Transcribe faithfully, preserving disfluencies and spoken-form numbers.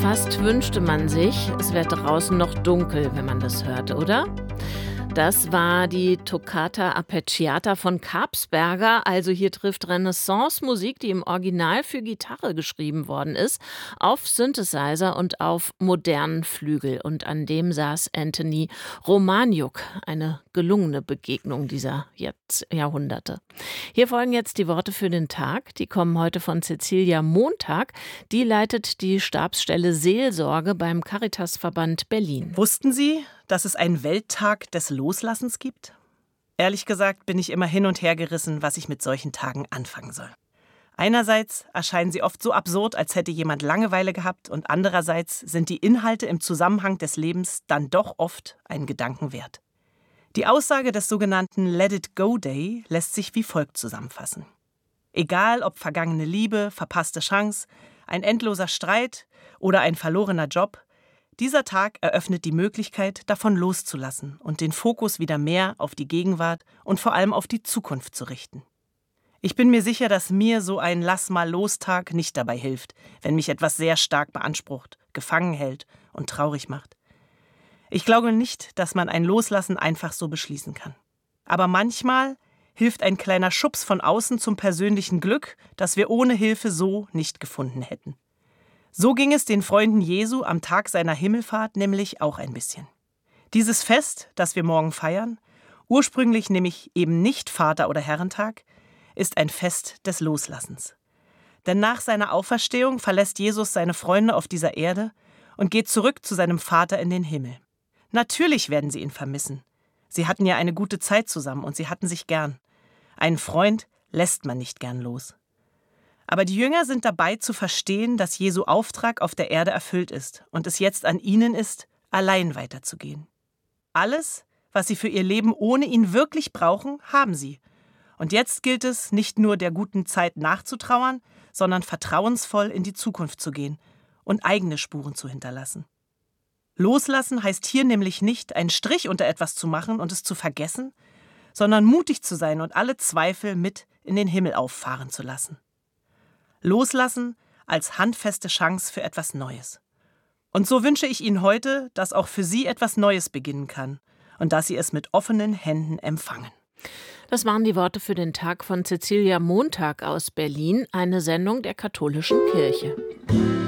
Fast wünschte man sich, es wäre draußen noch dunkel, wenn man das hört, oder? Das war die Toccata Arpeggiata von Kapsberger. Also hier trifft Renaissance-Musik, die im Original für Gitarre geschrieben worden ist, auf Synthesizer und auf modernen Flügel. Und an dem saß Anthony Romaniuk. Eine gelungene Begegnung dieser jetzt Jahrhunderte. Hier folgen jetzt die Worte für den Tag. Die kommen heute von Cecilia Montag. Die leitet die Stabsstelle Seelsorge beim Caritasverband Berlin. Wussten Sie, dass es einen Welttag des Loslassens gibt? Ehrlich gesagt bin ich immer hin und her gerissen, was ich mit solchen Tagen anfangen soll. Einerseits erscheinen sie oft so absurd, als hätte jemand Langeweile gehabt, und andererseits sind die Inhalte im Zusammenhang des Lebens dann doch oft einen Gedanken wert. Die Aussage des sogenannten Let It Go Day lässt sich wie folgt zusammenfassen. Egal ob vergangene Liebe, verpasste Chance, ein endloser Streit oder ein verlorener Job, dieser Tag eröffnet die Möglichkeit, davon loszulassen und den Fokus wieder mehr auf die Gegenwart und vor allem auf die Zukunft zu richten. Ich bin mir sicher, dass mir so ein Lass-mal-los-Tag nicht dabei hilft, wenn mich etwas sehr stark beansprucht, gefangen hält und traurig macht. Ich glaube nicht, dass man ein Loslassen einfach so beschließen kann. Aber manchmal hilft ein kleiner Schubs von außen zum persönlichen Glück, das wir ohne Hilfe so nicht gefunden hätten. So ging es den Freunden Jesu am Tag seiner Himmelfahrt nämlich auch ein bisschen. Dieses Fest, das wir morgen feiern, ursprünglich nämlich eben nicht Vater- oder Herrentag, ist ein Fest des Loslassens. Denn nach seiner Auferstehung verlässt Jesus seine Freunde auf dieser Erde und geht zurück zu seinem Vater in den Himmel. Natürlich werden sie ihn vermissen. Sie hatten ja eine gute Zeit zusammen und sie hatten sich gern. Einen Freund lässt man nicht gern los. Aber die Jünger sind dabei zu verstehen, dass Jesu Auftrag auf der Erde erfüllt ist und es jetzt an ihnen ist, allein weiterzugehen. Alles, was sie für ihr Leben ohne ihn wirklich brauchen, haben sie. Und jetzt gilt es, nicht nur der guten Zeit nachzutrauern, sondern vertrauensvoll in die Zukunft zu gehen und eigene Spuren zu hinterlassen. Loslassen heißt hier nämlich nicht, einen Strich unter etwas zu machen und es zu vergessen, sondern mutig zu sein und alle Zweifel mit in den Himmel auffahren zu lassen. Loslassen als handfeste Chance für etwas Neues. Und so wünsche ich Ihnen heute, dass auch für Sie etwas Neues beginnen kann und dass Sie es mit offenen Händen empfangen. Das waren die Worte für den Tag von Cecilia Montag aus Berlin, eine Sendung der Katholischen Kirche.